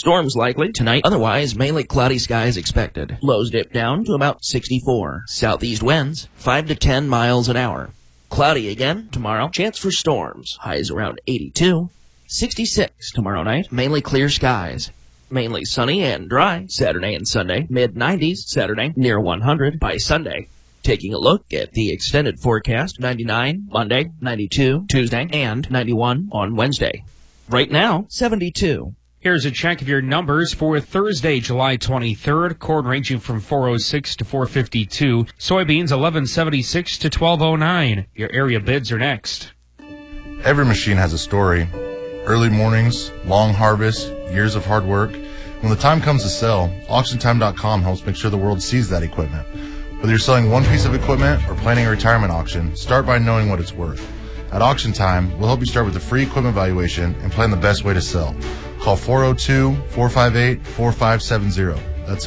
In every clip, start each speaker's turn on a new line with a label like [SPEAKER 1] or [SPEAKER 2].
[SPEAKER 1] Storms likely tonight, otherwise mainly cloudy skies expected. Lows dip down to about 64. Southeast winds 5 to 10 miles an hour. Cloudy again tomorrow, chance for storms. Highs around 82. 66 tomorrow night, mainly clear skies. Mainly sunny and dry Saturday and Sunday. Mid-90s Saturday, near 100 by Sunday. Taking a look at the extended forecast, 99 Monday, 92 Tuesday, and 91 on Wednesday. Right now, 72.
[SPEAKER 2] Here's a check of your numbers for Thursday, July 23rd. Corn ranging from 406 to 452. Soybeans 1176 to 1209. Your area bids are next.
[SPEAKER 3] Every machine has a story. Early mornings, long harvests, years of hard work. When the time comes to sell, AuctionTime.com helps make sure the world sees that equipment. Whether you're selling one piece of equipment or planning a retirement auction, start by knowing what it's worth. At Auction Time, we'll help you start with a free equipment valuation and plan the best way to sell. Call 402-458-4570. That's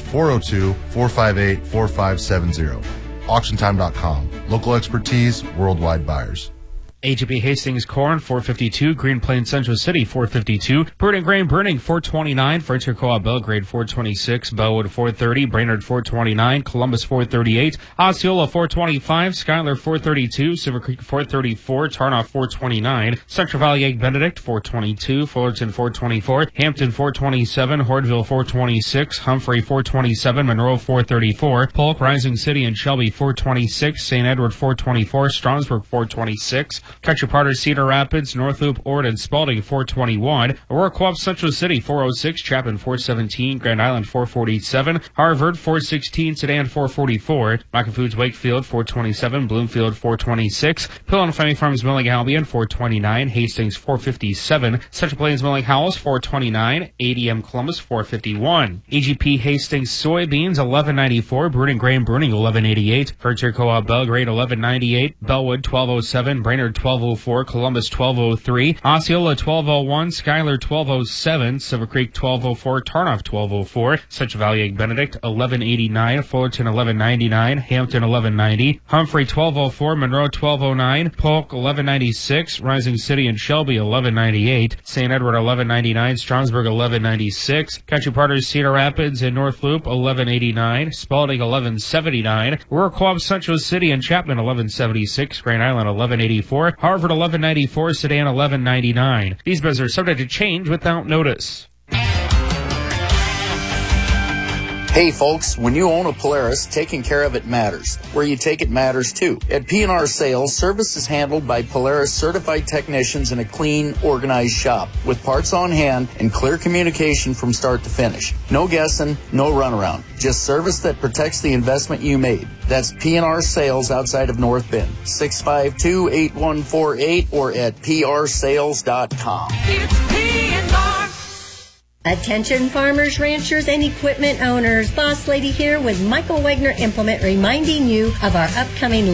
[SPEAKER 3] 402-458-4570. AuctionTime.com. Local expertise, worldwide buyers.
[SPEAKER 2] AGP Hastings corn 452, Green Plains Central City 452, Burning Grain Burning 429, Frontier Co-op Belgrade 426, Bellwood 430, Brainerd 429, Columbus 438, Osceola 425, Schuyler 432, Silver Creek 434, Tarnoff 429, Central Valley Egg Benedict 422, Fullerton 424, Hampton 427, Hordeville 426, Humphrey 427, Monroe 434, Polk, Rising City and Shelby 426, St. Edward 424, Strasburg 426, Country Parter, Cedar Rapids, North Loop, Ord, and Spalding 421, Aurora Co-op Central City 406, Chapin 417, Grand Island 447, Harvard 416, Sedan 444, Michael Foods Wakefield 427, Bloomfield 426, Pill and Family Farms Milling Albion 429, Hastings 457, Central Plains Milling Howells 429, ADM Columbus 451, AGP Hastings Soybeans 1194, Burning Grain Burning 1188, Frontier Co-op Belgrade 1198, Bellwood 1207, Brainerd 1204, Columbus 1203, Osceola 1201, Schuyler 1207, Silver Creek 1204, Tarnoff 1204, Central Valley Egg Benedict 1189, Fullerton 1199, Hampton 1190, Humphrey 1204, Monroe 1209, Polk 1196, Rising City and Shelby 1198, St. Edward 1199, Strasburg 1196, Country Parters Cedar Rapids and North Loop 1189, Spalding 1179, Aurora Co-op Central City and Chapman 1176, Grand Island 1184, Harvard 1194, Sedan 1199. These bids are subject to change without notice.
[SPEAKER 4] Hey folks, when you own a Polaris, taking care of it matters. Where you take it matters too. At P&R Sales, service is handled by Polaris certified technicians in a clean, organized shop with parts on hand and clear communication from start to finish. No guessing, no runaround. Just service that protects the investment you made. That's P&R Sales outside of North Bend. 652-8148 or at prsales.com.
[SPEAKER 5] It's P&R.
[SPEAKER 6] Attention farmers, ranchers, and equipment owners. Boss Lady here with Michael Wagner Implement reminding you of our upcoming